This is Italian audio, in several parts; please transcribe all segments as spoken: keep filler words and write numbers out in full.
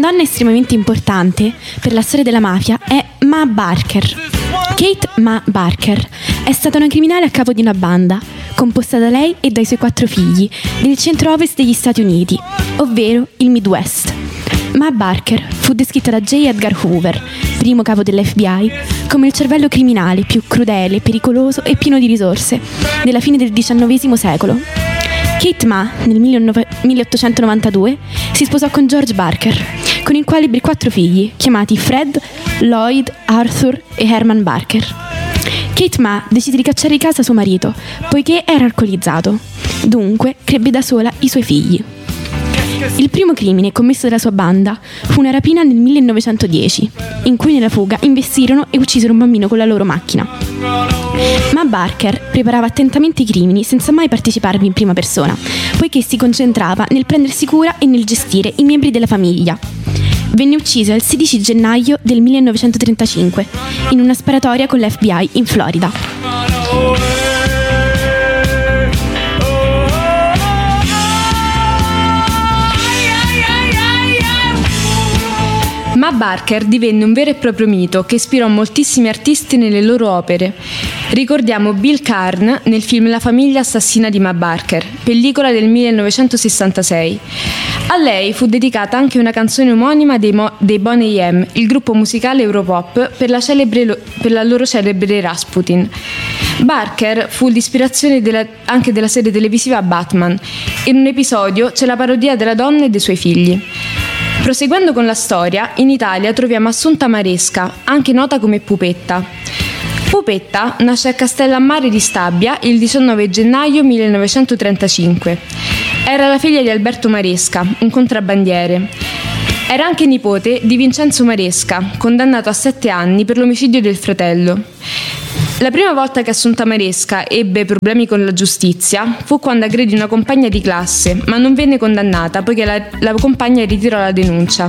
donna estremamente importante per la storia della mafia è Ma Barker. Kate Ma Barker è stata una criminale a capo di una banda, composta da lei e dai suoi quattro figli, del centro-ovest degli Stati Uniti, ovvero il Midwest. Ma Barker fu descritta da J. Edgar Hoover, primo capo dell'F B I, come il cervello criminale più crudele, pericoloso e pieno di risorse della fine del diciannovesimo secolo. Kate Ma, nel milleottocentonovantadue, si sposò con George Barker, con il quale ebbe quattro figli, chiamati Fred, Lloyd, Arthur e Herman Barker. Kate Ma decise di cacciare di casa suo marito, poiché era alcolizzato. Dunque, crebbe da sola i suoi figli. Il primo crimine commesso dalla sua banda fu una rapina nel millenovecentodieci, in cui nella fuga investirono e uccisero un bambino con la loro macchina. Ma Barker preparava attentamente i crimini senza mai parteciparvi in prima persona, poiché si concentrava nel prendersi cura e nel gestire i membri della famiglia. Venne uccisa il sedici gennaio del millenovecentotrentacinque in una sparatoria con l'F B I in Florida. Ma Barker divenne un vero e proprio mito che ispirò moltissimi artisti nelle loro opere. Ricordiamo Bill Karn nel film La famiglia assassina di Ma Barker, pellicola del millenovecentosessantasei. A lei fu dedicata anche una canzone omonima dei, Mo- dei Boney M, il gruppo musicale Europop, per la, celebre lo- per la loro celebre Rasputin. Barker fu l'ispirazione della- anche della serie televisiva Batman. In un episodio c'è la parodia della donna e dei suoi figli. Proseguendo con la storia, in Italia troviamo Assunta Maresca, anche nota come Pupetta. Pupetta nasce a Castellammare di Stabia il diciannove gennaio millenovecentotrentacinque. Era la figlia di Alberto Maresca, un contrabbandiere. Era anche nipote di Vincenzo Maresca, condannato a sette anni per l'omicidio del fratello. La prima volta che Assunta Maresca ebbe problemi con la giustizia fu quando aggredì una compagna di classe, ma non venne condannata poiché la, la compagna ritirò la denuncia.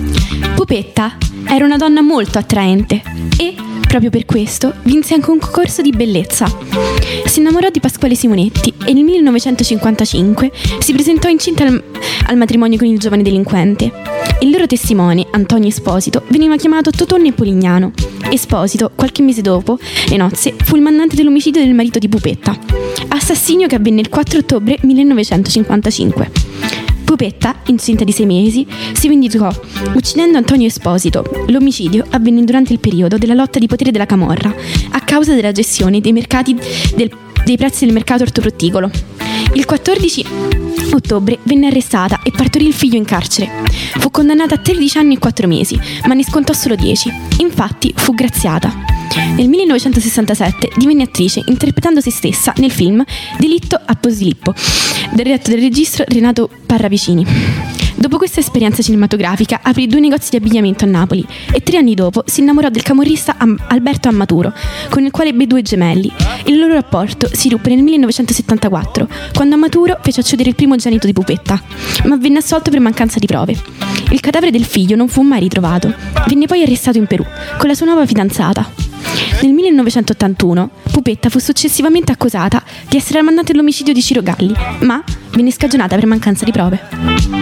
Pupetta era una donna molto attraente e, proprio per questo, vinse anche un concorso di bellezza. Si innamorò di Pasquale Simonetti e nel millenovecentocinquantacinque si presentò incinta al, al matrimonio con il giovane delinquente. Il loro testimone, Antonio Esposito, veniva chiamato Totonne Polignano. Esposito, qualche mese dopo le nozze, fu il mandante dell'omicidio del marito di Pupetta, assassinio che avvenne il quattro ottobre millenovecentocinquantacinque. Pupetta, incinta di sei mesi, si vendicò uccidendo Antonio Esposito. L'omicidio avvenne durante il periodo della lotta di potere della Camorra, a causa della gestione dei mercati del, dei prezzi del mercato ortofrutticolo. Il quattordici ottobre venne arrestata e partorì il figlio in carcere. Fu condannata a tredici anni e quattro mesi, ma ne scontò solo dieci. Infatti fu graziata. Nel millenovecentosessantasette divenne attrice interpretando se stessa nel film Delitto a Posilippo, diretto dal regista Renato Parravicini. Dopo questa esperienza cinematografica aprì due negozi di abbigliamento a Napoli e tre anni dopo si innamorò del camorrista Am- Alberto Ammaturo, con il quale ebbe due gemelli. Il loro rapporto si ruppe nel millenovecentosettantaquattro, quando Ammaturo fece uccidere il primogenito di Pupetta, ma venne assolto per mancanza di prove. Il cadavere del figlio non fu mai ritrovato. Venne poi arrestato in Perù con la sua nuova fidanzata. Nel millenovecentottantuno Pupetta fu successivamente accusata di essere la mandante dell'omicidio di Ciro Galli, ma venne scagionata per mancanza di prove.